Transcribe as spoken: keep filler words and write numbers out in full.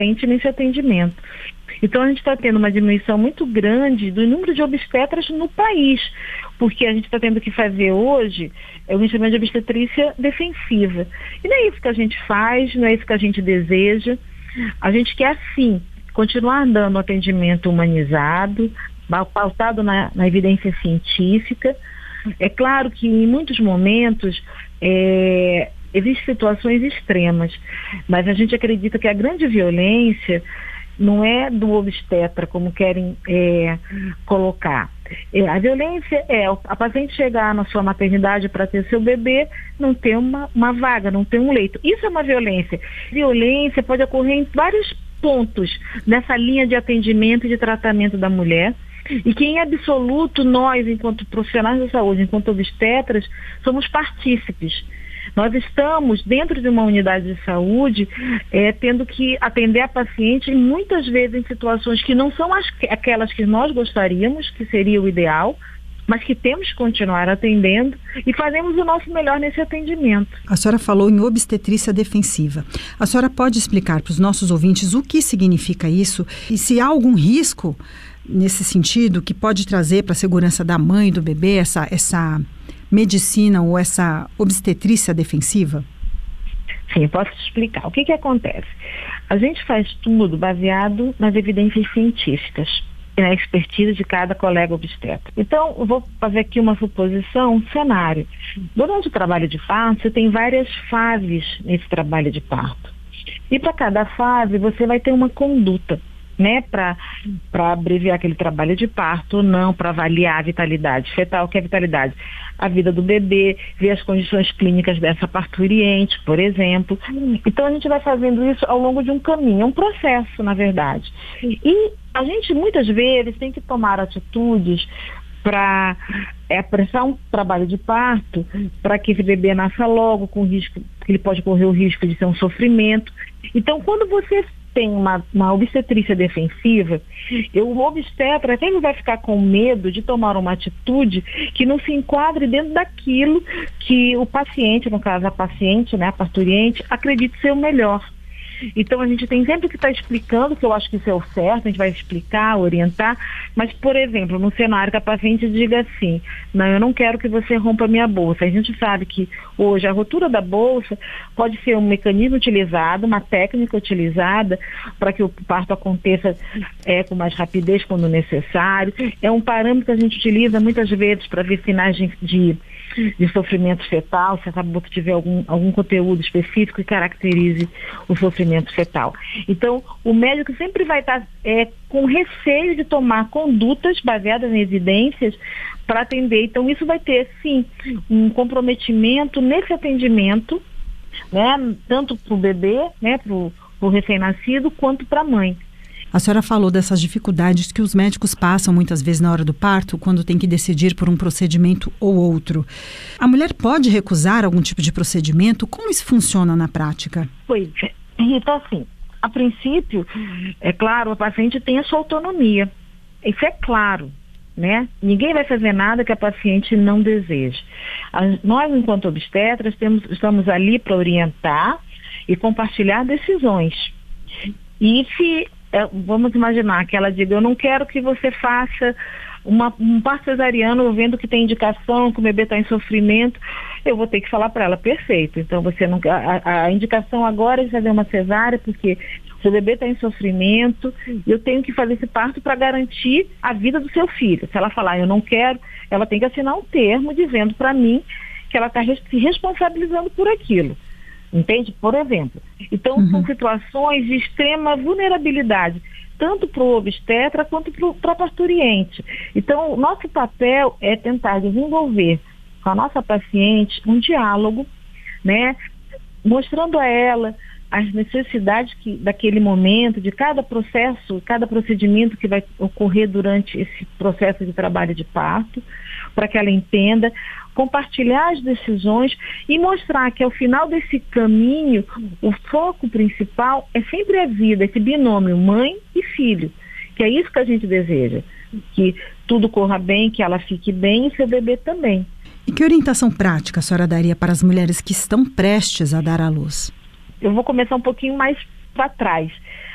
nesse atendimento. Então a gente está tendo uma diminuição muito grande do número de obstetras no país, porque a gente está tendo que fazer hoje é o que a gente chama de obstetrícia defensiva. E não é isso que a gente faz, não é isso que a gente deseja. A gente quer, sim, continuar dando atendimento humanizado, pautado na, na evidência científica. É claro que em muitos momentos é, existem situações extremas, mas a gente acredita que a grande violência não é do obstetra, como querem é, colocar. É, a violência é a paciente chegar na sua maternidade para ter seu bebê, não ter uma, uma vaga, não ter um leito. Isso é uma violência. Violência pode ocorrer em vários pontos nessa linha de atendimento e de tratamento da mulher. E que, em absoluto, nós, enquanto profissionais da saúde, enquanto obstetras, somos partícipes. Nós estamos dentro de uma unidade de saúde é, tendo que atender a paciente muitas vezes em situações que não são as, aquelas que nós gostaríamos, que seria o ideal, mas que temos que continuar atendendo e fazemos o nosso melhor nesse atendimento. A senhora falou em obstetrícia defensiva. A senhora pode explicar para os nossos ouvintes o que significa isso e se há algum risco nesse sentido que pode trazer para a segurança da mãe e do bebê essa, essa medicina ou essa obstetrícia defensiva? Sim, posso te explicar. O que que acontece? A gente faz tudo baseado nas evidências científicas e na expertise de cada colega obstetra. Então, eu vou fazer aqui uma suposição, um cenário. Durante o trabalho de parto, você tem várias fases nesse trabalho de parto. E para cada fase, você vai ter uma conduta, né, para para abreviar aquele trabalho de parto ou não, para avaliar a vitalidade fetal, que é a vitalidade, a vida do bebê, ver as condições clínicas dessa parturiente, por exemplo. Então a gente vai fazendo isso ao longo de um caminho, um processo, na verdade. E a gente muitas vezes tem que tomar atitudes para é, apressar um trabalho de parto, para que esse bebê nasça logo, com risco, que ele pode correr o risco de ser um sofrimento. Então, quando você tem uma, uma obstetrícia defensiva, eu, o obstetra sempre vai ficar com medo de tomar uma atitude que não se enquadre dentro daquilo que o paciente, no caso a paciente, né, a parturiente, acredita ser o melhor. Então a gente tem sempre que estar explicando, que eu acho que isso é o certo, a gente vai explicar, orientar, mas, por exemplo, no cenário que a paciente diga assim, não, eu não quero que você rompa minha bolsa. A gente sabe que hoje a rotura da bolsa pode ser um mecanismo utilizado, uma técnica utilizada para que o parto aconteça é, com mais rapidez quando necessário. É um parâmetro que a gente utiliza muitas vezes para ver sinais de, de de sofrimento fetal, se essa bolsa tiver algum, algum conteúdo específico que caracterize o sofrimento fetal. Então, o médico sempre vai estar é, com receio de tomar condutas baseadas em evidências para atender. Então, isso vai ter, sim, um comprometimento nesse atendimento, né, tanto para o bebê, né, para o recém-nascido, quanto para a mãe. A senhora falou dessas dificuldades que os médicos passam muitas vezes na hora do parto, quando tem que decidir por um procedimento ou outro. A mulher pode recusar algum tipo de procedimento? Como isso funciona na prática? Pois é. Então, assim, a princípio, é claro, a paciente tem a sua autonomia. Isso é claro, né? Ninguém vai fazer nada que a paciente não deseje. A, nós, enquanto obstetras, temos, estamos ali para orientar e compartilhar decisões. E se... É, vamos imaginar que ela diga, eu não quero que você faça uma, um parto cesariano vendo que tem indicação, que o bebê está em sofrimento, eu vou ter que falar para ela, perfeito, então você não, a, a indicação agora é de fazer uma cesárea porque o seu bebê está em sofrimento, eu tenho que fazer esse parto para garantir a vida do seu filho. Se ela falar, eu não quero, ela tem que assinar um termo dizendo para mim que ela está se responsabilizando por aquilo. Entende? Por exemplo. Então, uhum. São situações de extrema vulnerabilidade, tanto para o obstetra quanto para a parturiente. Então, o nosso papel é tentar desenvolver com a nossa paciente um diálogo, né, mostrando a ela as necessidades que, daquele momento, de cada processo, cada procedimento que vai ocorrer durante esse processo de trabalho de parto, para que ela entenda, compartilhar as decisões e mostrar que ao final desse caminho, o foco principal é sempre a vida, esse binômio mãe e filho, que é isso que a gente deseja, que tudo corra bem, que ela fique bem e seu bebê também. E que orientação prática a senhora daria para as mulheres que estão prestes a dar à luz? Eu vou começar um pouquinho mais para trás.